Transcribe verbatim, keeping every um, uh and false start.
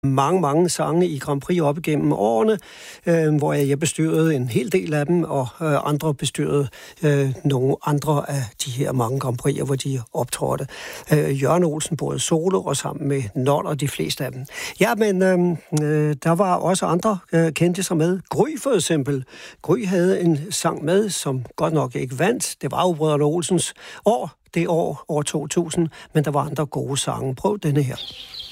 mange, mange sange i Grand Prix op igennem årene, øh, hvor jeg bestyrede en hel del af dem, og øh, andre bestyrede øh, nogle andre af de her mange Grand Prix'er, hvor de optrådte. Øh, Jørgen Olsen både solo og sammen med Nold og de fleste af dem. Ja, men øh, øh, der var også andre øh, kendte sig med. Gry for eksempel. Gry havde en sang med, som godt nok ikke vandt. Det var jo Brødrene Olsens år, det år, år to tusind, men der var andre gode sange. Prøv denne her.